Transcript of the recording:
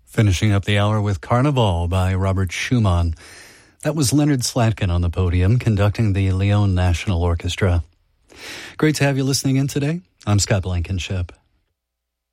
Finishing up the hour with Carnival by Robert Schumann. That was Leonard Slatkin on the podium conducting the Lyon National Orchestra. Great to have you listening in today. I'm Scott Blankenship.